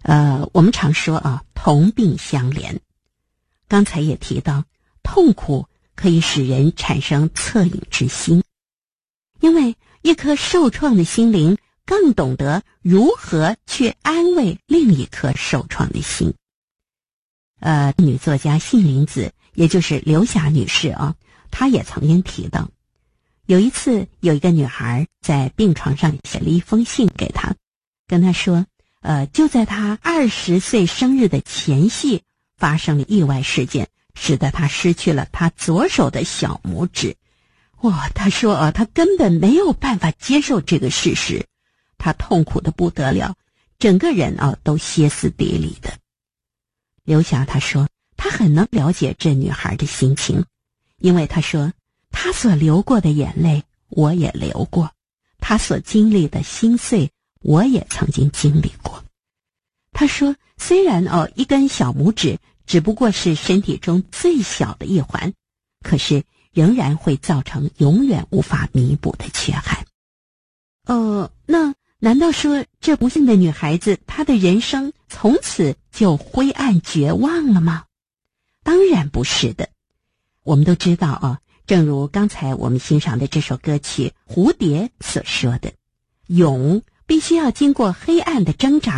我们常说啊，同病相怜。刚才也提到，痛苦可以使人产生恻隐之心，因为一颗受创的心灵更懂得如何去安慰另一颗受创的心。女作家杏林子，也就是刘霞女士啊，她也曾经提到，有一次有一个女孩在病床上写了一封信给她，跟她说，就在她20岁生日的前夕，发生了意外事件，使得她失去了她左手的小拇指。哇，她说啊，她根本没有办法接受这个事实，她痛苦得不得了，整个人啊都歇斯底里的。刘霞她说，她很能了解这女孩的心情，因为她说，她所流过的眼泪我也流过，她所经历的心碎我也曾经经历过。她说，虽然一根小拇指只不过是身体中最小的一环，可是仍然会造成永远无法弥补的缺憾。那难道说这不幸的女孩子她的人生从此就灰暗绝望了吗？当然不是的。我们都知道啊，正如刚才我们欣赏的这首歌曲《蝴蝶》所说的，勇必须要经过黑暗的挣扎